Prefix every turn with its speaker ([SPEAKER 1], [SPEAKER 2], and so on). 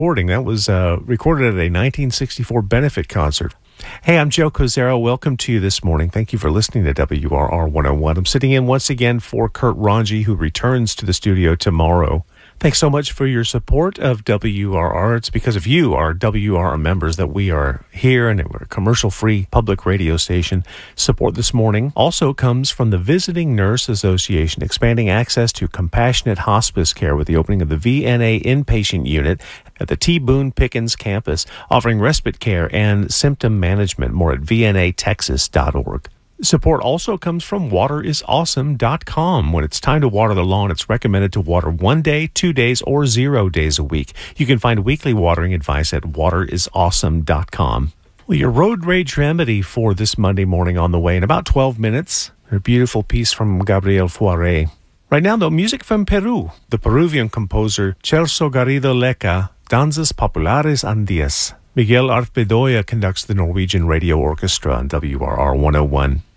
[SPEAKER 1] recording. That was recorded at a 1964 benefit concert. Hey, I'm Joe Cozero. Welcome to you this morning. Thank you for listening to WRR 101. I'm sitting in once again for Kurt Ranji, who returns to the studio tomorrow. Thanks so much for your support of WRR. It's because of you, our WRR members, that we are here, and we're a commercial-free public radio station. Support this morning also comes from the Visiting Nurse Association, expanding access to compassionate hospice care with the opening of the VNA inpatient unit at the T. Boone Pickens campus, offering respite care and symptom management. More at vnatexas.org. Support also comes from waterisawesome.com. When it's time to water the lawn, it's recommended to water 1 day, 2 days, or 0 days a week. You can find weekly watering advice at waterisawesome.com. Well, your road rage remedy for this Monday morning on the way in about 12 minutes. A beautiful piece from Gabriel Fauré. Right now, though, music from Peru. The Peruvian composer Celso Garrido Leca, Danzas Populares Andias. Miguel Arth Bedoya conducts the Norwegian Radio Orchestra on WRR 101.